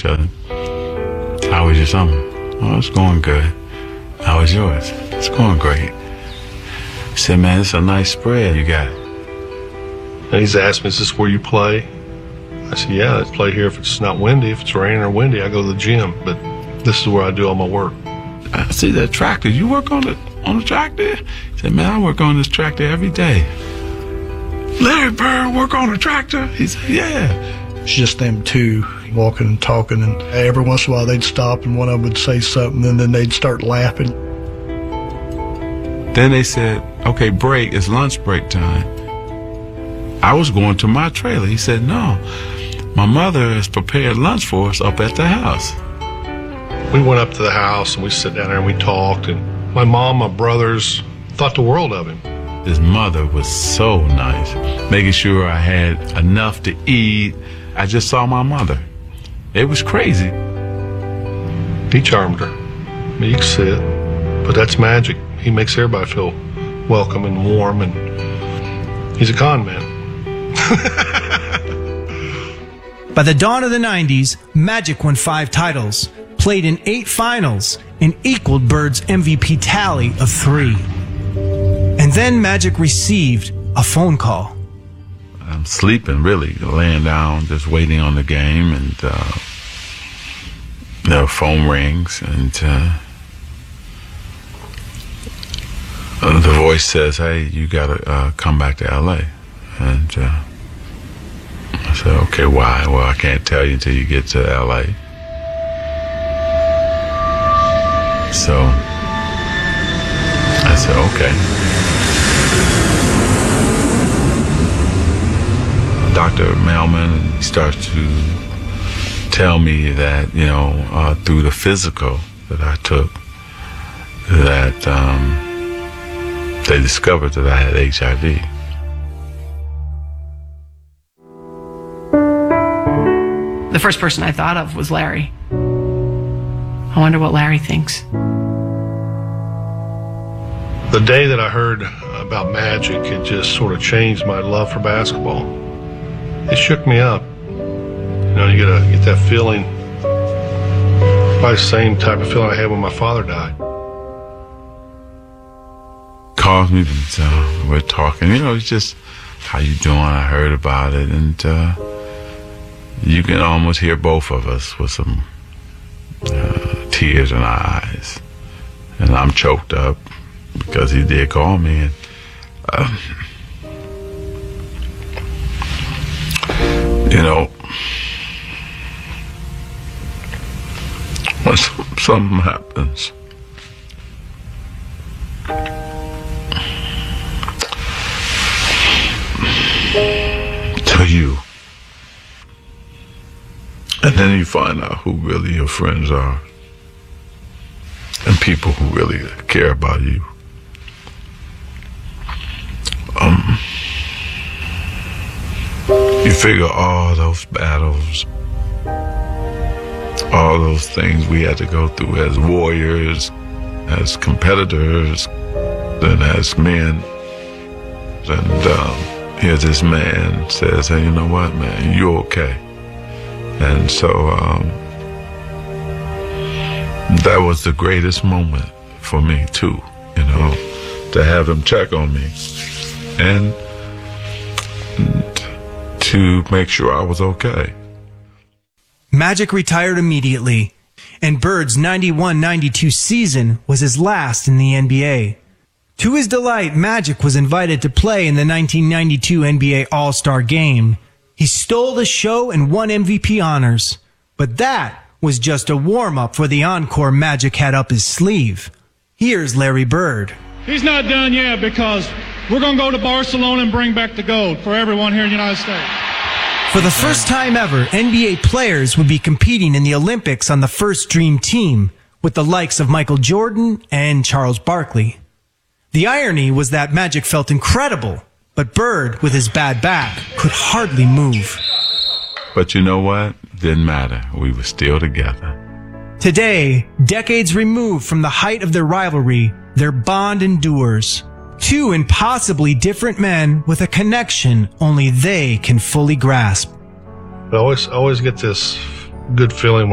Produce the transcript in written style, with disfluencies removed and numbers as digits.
each other. How was your summer? Oh, it's going good. How was yours? It's going great. He said, man, it's a nice spread you got. And he's asked me, is this where you play? I said, yeah, I play here if it's not windy. If it's raining or windy, I go to the gym. But this is where I do all my work. I see that tractor. You work on the tractor? He said, man, I work on this tractor every day. Larry Bird work on a tractor? He said, yeah. It's just them two walking and talking, and every once in a while they'd stop and one of them would say something, and then they'd start laughing. Then they said, okay, break, it's lunch break time. I was going to my trailer. He said, no, my mother has prepared lunch for us up at the house. We went up to the house and we sat down there and we talked, and my mom, my brothers thought the world of him. His mother was so nice, making sure I had enough to eat. I just saw my mother. It was crazy. He charmed her. I mean, you can see it, but that's magic. He makes everybody feel welcome and warm, and he's a con man. By the dawn of the 90s, Magic won 5 titles, played in 8 finals, and equaled Bird's MVP tally of 3. And then Magic received a phone call. I'm sleeping, really, laying down, just waiting on the game, and the phone rings, and the voice says, hey, you gotta come back to LA. And I said, okay, why? Well, I can't tell you until you get to LA. So I said, okay. Dr. Melman starts to tell me that, through the physical that I took, that they discovered that I had HIV. The first person I thought of was Larry. I wonder what Larry thinks. The day that I heard about Magic, it just sort of changed my love for basketball. It shook me up. You get that feeling, probably the same type of feeling I had when my father died. Calls me and we're talking, it's just, how you doing? I heard about it, and you can almost hear both of us with some tears in our eyes. And I'm choked up because he did call me, and when something happens, to you, and then you find out who really your friends are and people who really care about you. You figure all those battles, all those things we had to go through as warriors, as competitors, and as men. And here this man says, hey, you know what, man, you're okay. And so that was the greatest moment for me, too, to have him check on me and to make sure I was okay. Magic retired immediately, and Bird's 91-92 season was his last in the NBA. To his delight, Magic was invited to play in the 1992 NBA All-Star Game. He stole the show and won MVP honors. But that was just a warm-up for the encore Magic had up his sleeve. Here's Larry Bird. He's not done yet, because we're going to go to Barcelona and bring back the gold for everyone here in the United States. For the first time ever, NBA players would be competing in the Olympics on the first Dream Team with the likes of Michael Jordan and Charles Barkley. The irony was that Magic felt incredible, but Bird, with his bad back, could hardly move. But you know what? Didn't matter. We were still together. Today, decades removed from the height of their rivalry, their bond endures. Two impossibly different men with a connection only they can fully grasp. I always get this good feeling